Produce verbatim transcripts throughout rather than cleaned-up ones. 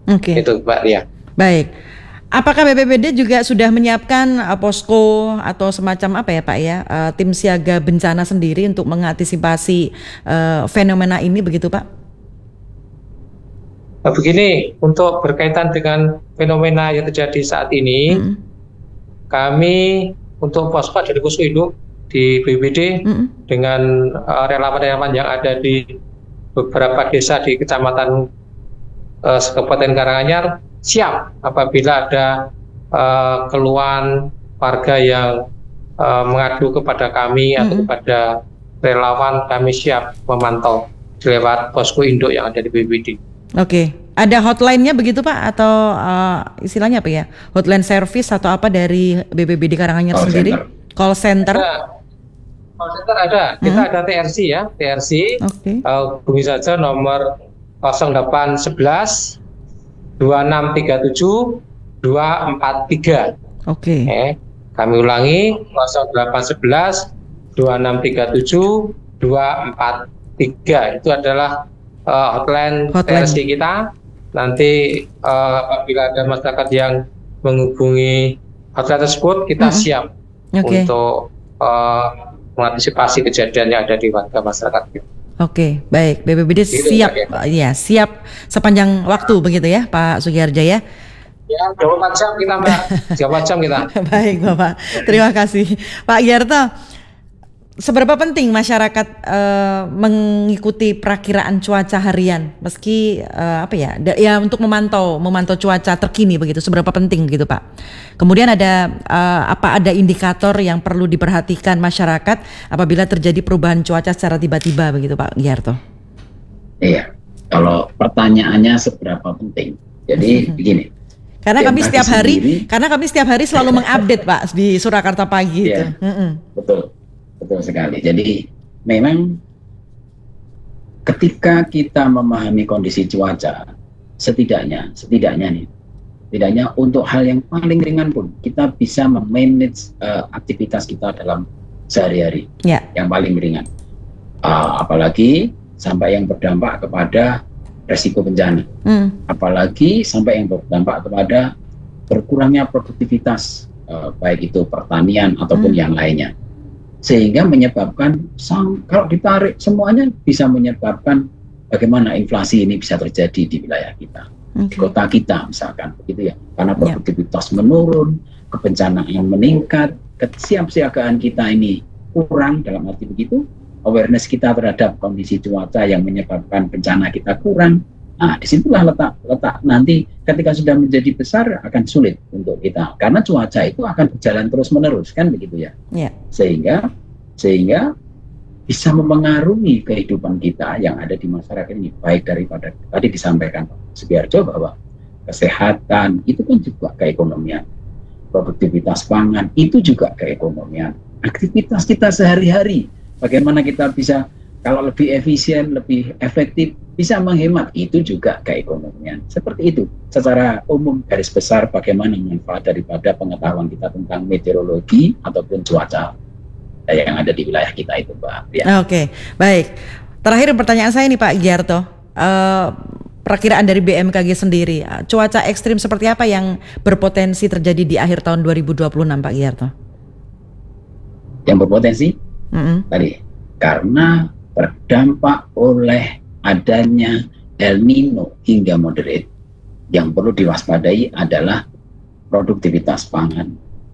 Oke. Itu Mbak Ria. Baik. Apakah B P B D juga sudah menyiapkan uh, posko atau semacam apa ya Pak ya, uh, tim siaga bencana sendiri untuk mengantisipasi uh, fenomena ini begitu Pak? Nah, begini, untuk berkaitan dengan fenomena yang terjadi saat ini, Mm-mm. kami untuk posko dari Posko Induk di B P B D Mm-mm. dengan uh, relawan-relawan yang ada di beberapa desa di Kecamatan uh, Kabupaten Karanganyar siap apabila ada uh, keluhan warga yang uh, mengadu kepada kami atau Mm-mm. kepada relawan, kami siap memantau lewat posko induk yang ada di B P B D. Oke, ada hotline-nya begitu Pak atau uh, istilahnya apa ya? Hotline service atau apa dari B P B D Karanganyar Call sendiri? center. Call center? Ada, call center ada. Kita Hmm. ada T R C ya, T R C. Oke. Uh, hubungi saja nomor nol delapan satu satu dua enam tiga tujuh dua empat tiga. Oke. Eh, kami ulangi nol delapan satu satu dua enam tiga tujuh dua empat tiga. Itu adalah uh, hotline, Hotline. T R C kita. Nanti uh, apabila ada masyarakat yang menghubungi hotline tersebut, kita Mm-mm. siap Oke. untuk uh, mengantisipasi kejadian yang ada di warga masyarakat. Oke, baik. B P B D Gitu, siap, Pak, ya siap sepanjang waktu begitu ya, Pak Sugiharja ya. Ya, dua puluh empat jam kita Mbak, tiga puluh empat jam kita. Baik Bapak, terima kasih. Pak Giarto, seberapa penting masyarakat eh, mengikuti perakiraan cuaca harian, meski eh, apa ya, da- ya untuk memantau memantau cuaca terkini begitu, seberapa penting gitu Pak. Kemudian ada eh, apa ada indikator yang perlu diperhatikan masyarakat apabila terjadi perubahan cuaca secara tiba-tiba begitu Pak Giarto. Iya, kalau pertanyaannya seberapa penting. Jadi begini. Karena kami B M K G setiap hari, sendiri- karena kami setiap hari selalu mengupdate Pak di Surakarta pagi itu. Iya. Mm-mm. Betul, betul sekali. Jadi memang ketika kita memahami kondisi cuaca, setidaknya, setidaknya nih, setidaknya untuk hal yang paling ringan pun kita bisa memanage uh, aktivitas kita dalam sehari-hari Ya. yang paling ringan. Uh, apalagi sampai yang berdampak kepada resiko bencana. Mm. Apalagi sampai yang berdampak kepada berkurangnya produktivitas eh, baik itu pertanian ataupun Hmm. yang lainnya, sehingga menyebabkan sang, kalau ditarik semuanya bisa menyebabkan bagaimana inflasi ini bisa terjadi di wilayah kita, di Oke. kota kita misalkan begitu ya, karena Ya. produktivitas menurun, kebencanaan meningkat, kesiapsiagaan kita ini kurang, dalam arti begitu awareness kita terhadap kondisi cuaca yang menyebabkan bencana kita kurang. Nah, disitulah letak letak nanti ketika sudah menjadi besar akan sulit untuk kita, karena cuaca itu akan berjalan terus menerus kan begitu ya. Ya. Sehingga sehingga bisa memengaruhi kehidupan kita yang ada di masyarakat ini, baik daripada tadi disampaikan Pak Sugiharjo bahwa kesehatan itu kan juga keekonomian, produktivitas pangan itu juga keekonomian, aktivitas kita sehari-hari. Bagaimana kita bisa kalau lebih efisien, lebih efektif, bisa menghemat, itu juga keekonomian. Seperti itu. Secara umum garis besar bagaimana manfaat daripada pengetahuan kita tentang meteorologi ataupun cuaca yang ada di wilayah kita itu, Mbak. Ya. Oke, baik. Terakhir pertanyaan saya nih Pak Giarto, uh, perakiraan dari B M K G sendiri, uh, cuaca ekstrim seperti apa yang berpotensi terjadi di akhir tahun dua ribu dua puluh enam Pak Giarto? Yang berpotensi Mm-mm. tadi karena terdampak oleh adanya El Nino hingga moderate, yang perlu diwaspadai adalah produktivitas pangan,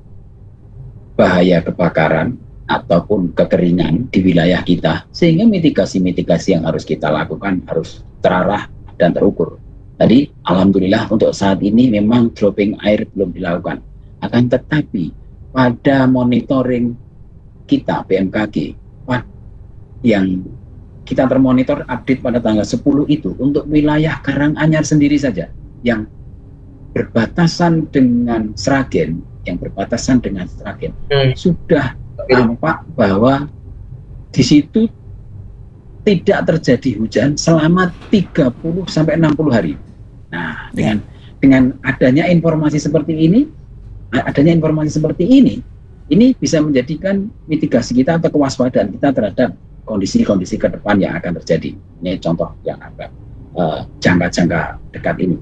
bahaya kebakaran ataupun kekeringan di wilayah kita, sehingga mitigasi-mitigasi yang harus kita lakukan harus terarah dan terukur. Tadi alhamdulillah untuk saat ini memang dropping air belum dilakukan, akan tetapi pada monitoring kita B M K G yang kita termonitor update pada tanggal sepuluh itu untuk wilayah Karanganyar sendiri saja yang berbatasan dengan Sragen, yang berbatasan dengan Sragen Hmm. sudah nampak bahwa di situ tidak terjadi hujan selama tiga puluh sampai enam puluh hari. Nah, dengan dengan adanya informasi seperti ini, adanya informasi seperti ini, ini bisa menjadikan mitigasi kita atau kewaspadaan kita terhadap kondisi-kondisi ke depan yang akan terjadi. Ini contoh yang agak uh, jangka-jangka dekat ini.